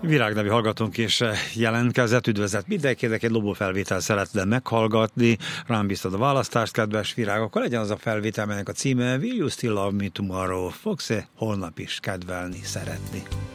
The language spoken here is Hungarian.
Virág nevű hallgatónk is jelentkezett, üdvözlet mindenkinek, egy Lobó felvétel szeretne meghallgatni, rám bíztad a választást, kedves Virág, akkor legyen az a felvétel, melynek a címe Will You Still Love Me Tomorrow, fogsz-e holnap is kedvelni, szeretni?